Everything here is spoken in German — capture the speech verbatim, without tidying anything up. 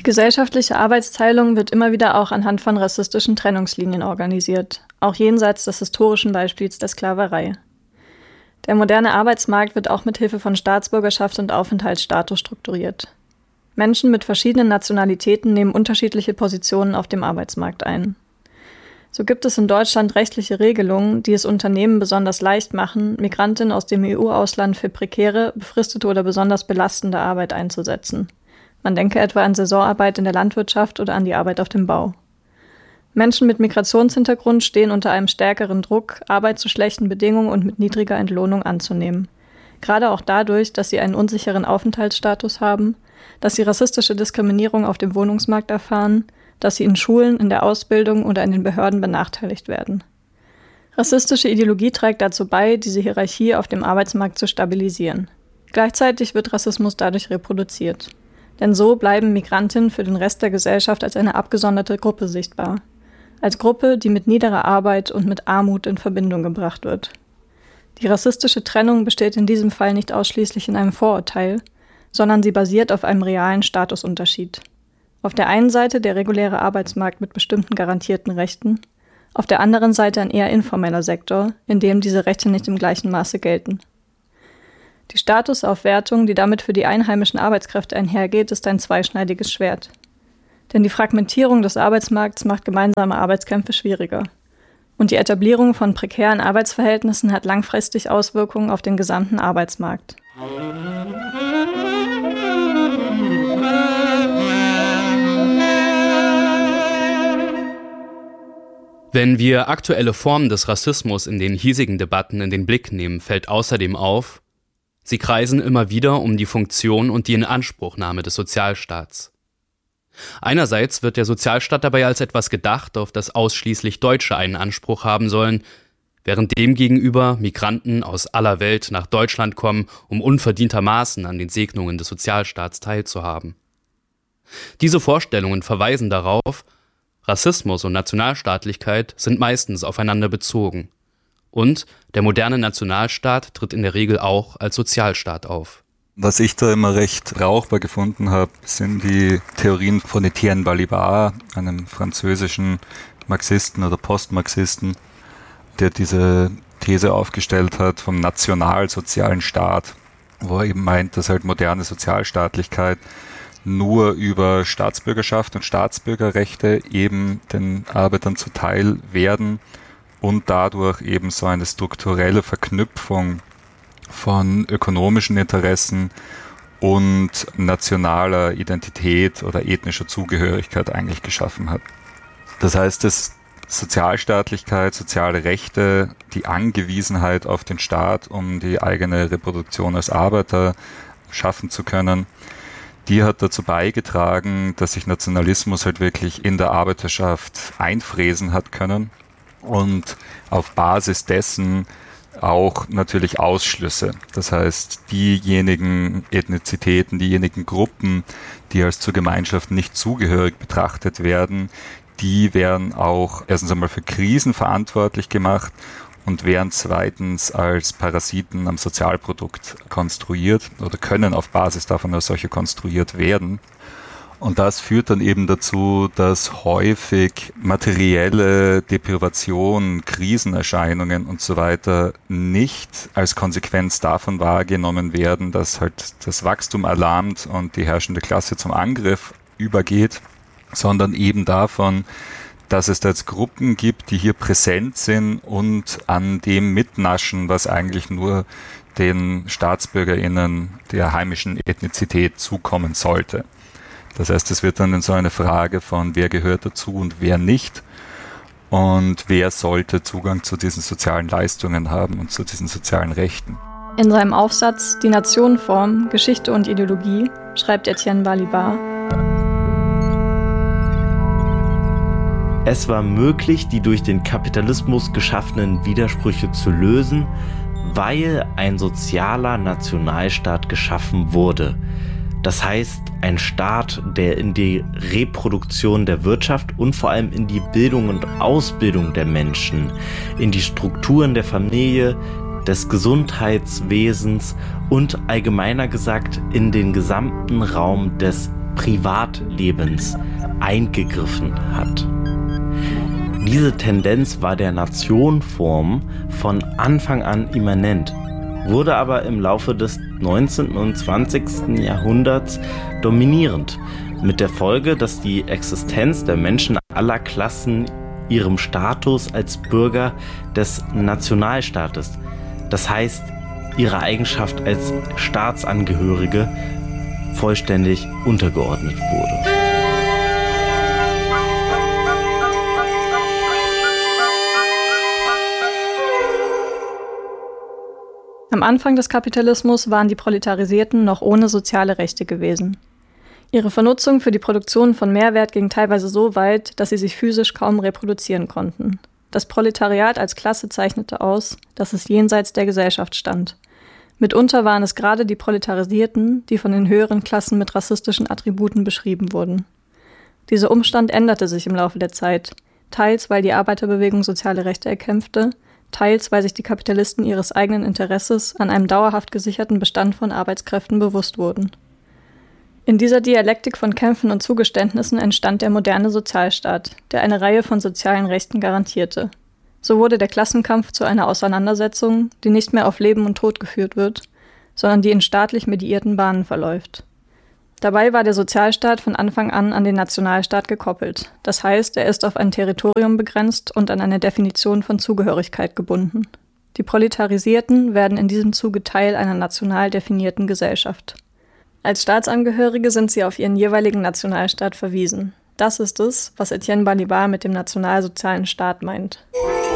gesellschaftliche Arbeitsteilung wird immer wieder auch anhand von rassistischen Trennungslinien organisiert, auch jenseits des historischen Beispiels der Sklaverei. Der moderne Arbeitsmarkt wird auch mit Hilfe von Staatsbürgerschaft und Aufenthaltsstatus strukturiert. Menschen mit verschiedenen Nationalitäten nehmen unterschiedliche Positionen auf dem Arbeitsmarkt ein. So gibt es in Deutschland rechtliche Regelungen, die es Unternehmen besonders leicht machen, Migrantinnen aus dem E U-Ausland für prekäre, befristete oder besonders belastende Arbeit einzusetzen. Man denke etwa an Saisonarbeit in der Landwirtschaft oder an die Arbeit auf dem Bau. Menschen mit Migrationshintergrund stehen unter einem stärkeren Druck, Arbeit zu schlechten Bedingungen und mit niedriger Entlohnung anzunehmen. Gerade auch dadurch, dass sie einen unsicheren Aufenthaltsstatus haben, dass sie rassistische Diskriminierung auf dem Wohnungsmarkt erfahren, dass sie in Schulen, in der Ausbildung oder in den Behörden benachteiligt werden. Rassistische Ideologie trägt dazu bei, diese Hierarchie auf dem Arbeitsmarkt zu stabilisieren. Gleichzeitig wird Rassismus dadurch reproduziert. Denn so bleiben Migrantinnen für den Rest der Gesellschaft als eine abgesonderte Gruppe sichtbar. Als Gruppe, die mit niederer Arbeit und mit Armut in Verbindung gebracht wird. Die rassistische Trennung besteht in diesem Fall nicht ausschließlich in einem Vorurteil, sondern sie basiert auf einem realen Statusunterschied. Auf der einen Seite der reguläre Arbeitsmarkt mit bestimmten garantierten Rechten, auf der anderen Seite ein eher informeller Sektor, in dem diese Rechte nicht im gleichen Maße gelten. Die Statusaufwertung, die damit für die einheimischen Arbeitskräfte einhergeht, ist ein zweischneidiges Schwert. Denn die Fragmentierung des Arbeitsmarkts macht gemeinsame Arbeitskämpfe schwieriger. Und die Etablierung von prekären Arbeitsverhältnissen hat langfristig Auswirkungen auf den gesamten Arbeitsmarkt. Wenn wir aktuelle Formen des Rassismus in den hiesigen Debatten in den Blick nehmen, fällt außerdem auf, sie kreisen immer wieder um die Funktion und die Inanspruchnahme des Sozialstaats. Einerseits wird der Sozialstaat dabei als etwas gedacht, auf das ausschließlich Deutsche einen Anspruch haben sollen, während demgegenüber Migranten aus aller Welt nach Deutschland kommen, um unverdientermaßen an den Segnungen des Sozialstaats teilzuhaben. Diese Vorstellungen verweisen darauf, Rassismus und Nationalstaatlichkeit sind meistens aufeinander bezogen. Und der moderne Nationalstaat tritt in der Regel auch als Sozialstaat auf. Was ich da immer recht brauchbar gefunden habe, sind die Theorien von Etienne Balibar, einem französischen Marxisten oder Postmarxisten, der diese These aufgestellt hat vom nationalsozialen Staat, wo er eben meint, dass halt moderne Sozialstaatlichkeit nur über Staatsbürgerschaft und Staatsbürgerrechte eben den Arbeitern zuteil werden und dadurch eben so eine strukturelle Verknüpfung von ökonomischen Interessen und nationaler Identität oder ethnischer Zugehörigkeit eigentlich geschaffen hat. Das heißt, dass Sozialstaatlichkeit, soziale Rechte, die Angewiesenheit auf den Staat, um die eigene Reproduktion als Arbeiter schaffen zu können, die hat dazu beigetragen, dass sich Nationalismus halt wirklich in der Arbeiterschaft einfräsen hat können und auf Basis dessen auch natürlich Ausschlüsse. Das heißt, diejenigen Ethnizitäten, diejenigen Gruppen, die als zur Gemeinschaft nicht zugehörig betrachtet werden, die werden auch erstens einmal für Krisen verantwortlich gemacht und werden zweitens als Parasiten am Sozialprodukt konstruiert oder können auf Basis davon als solche konstruiert werden. Und das führt dann eben dazu, dass häufig materielle Deprivation, Krisenerscheinungen und so weiter nicht als Konsequenz davon wahrgenommen werden, dass halt das Wachstum erlahmt und die herrschende Klasse zum Angriff übergeht, sondern eben davon, dass es da jetzt Gruppen gibt, die hier präsent sind und an dem mitnaschen, was eigentlich nur den StaatsbürgerInnen der heimischen Ethnizität zukommen sollte. Das heißt, es wird dann in so eine Frage von, wer gehört dazu und wer nicht und wer sollte Zugang zu diesen sozialen Leistungen haben und zu diesen sozialen Rechten. In seinem Aufsatz Die Nationenform, Geschichte und Ideologie schreibt Etienne Balibar: Es war möglich, die durch den Kapitalismus geschaffenen Widersprüche zu lösen, weil ein sozialer Nationalstaat geschaffen wurde. Das heißt, ein Staat, der in die Reproduktion der Wirtschaft und vor allem in die Bildung und Ausbildung der Menschen, in die Strukturen der Familie, des Gesundheitswesens und allgemeiner gesagt in den gesamten Raum des Privatlebens eingegriffen hat. Diese Tendenz war der Nationenform von Anfang an immanent, wurde aber im Laufe des neunzehnten und zwanzigsten Jahrhunderts dominierend, mit der Folge, dass die Existenz der Menschen aller Klassen ihrem Status als Bürger des Nationalstaates, das heißt ihrer Eigenschaft als Staatsangehörige, vollständig untergeordnet wurde. Am Anfang des Kapitalismus waren die Proletarisierten noch ohne soziale Rechte gewesen. Ihre Vernutzung für die Produktion von Mehrwert ging teilweise so weit, dass sie sich physisch kaum reproduzieren konnten. Das Proletariat als Klasse zeichnete aus, dass es jenseits der Gesellschaft stand. Mitunter waren es gerade die Proletarisierten, die von den höheren Klassen mit rassistischen Attributen beschrieben wurden. Dieser Umstand änderte sich im Laufe der Zeit, teils weil die Arbeiterbewegung soziale Rechte erkämpfte, teils weil sich die Kapitalisten ihres eigenen Interesses an einem dauerhaft gesicherten Bestand von Arbeitskräften bewusst wurden. In dieser Dialektik von Kämpfen und Zugeständnissen entstand der moderne Sozialstaat, der eine Reihe von sozialen Rechten garantierte. So wurde der Klassenkampf zu einer Auseinandersetzung, die nicht mehr auf Leben und Tod geführt wird, sondern die in staatlich mediierten Bahnen verläuft. Dabei war der Sozialstaat von Anfang an an den Nationalstaat gekoppelt. Das heißt, er ist auf ein Territorium begrenzt und an eine Definition von Zugehörigkeit gebunden. Die Proletarisierten werden in diesem Zuge Teil einer national definierten Gesellschaft. Als Staatsangehörige sind sie auf ihren jeweiligen Nationalstaat verwiesen. Das ist es, was Etienne Balibar mit dem nationalsozialen Staat meint.